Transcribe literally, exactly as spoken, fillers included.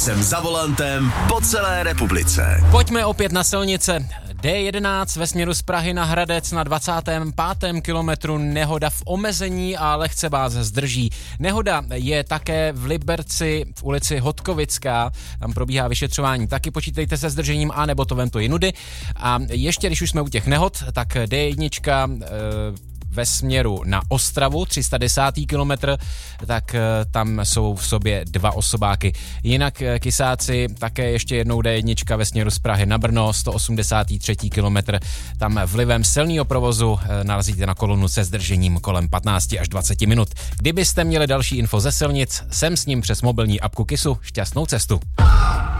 jsem za volantem po celé republice. Pojďme opět na silnice. D jedenáct ve směru z Prahy na Hradec na dvacátém pátém kilometru nehoda v omezení a lehce vás zdrží. Nehoda je také v Liberci v ulici Hodkovická, tam probíhá vyšetřování. Taky počítejte se zdržením, anebo to vem to jinudy. A ještě, když už jsme u těch nehod, tak D jedna e, ve směru na Ostravu, tři sta desátý kilometr, tak tam jsou v sobě dva osobáky. Jinak kysáci, také ještě jednou D jedna ve směru z Prahy na Brno, sto osmdesátý třetí kilometr, tam vlivem silného provozu narazíte na kolonu se zdržením kolem patnáct až dvacet minut. Kdybyste měli další info ze silnic, sem s ním přes mobilní apku Kisu, šťastnou cestu.